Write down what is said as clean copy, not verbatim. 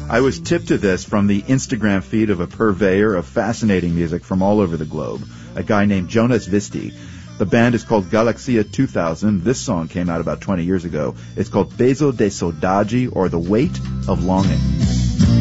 I was tipped to this from the Instagram feed of a purveyor of fascinating music from all over the globe, a guy named Jonas Visti. The band is called Galaxia 2000. This song came out about 20 years ago. It's called Peso de Saudade, or The Weight of Longing.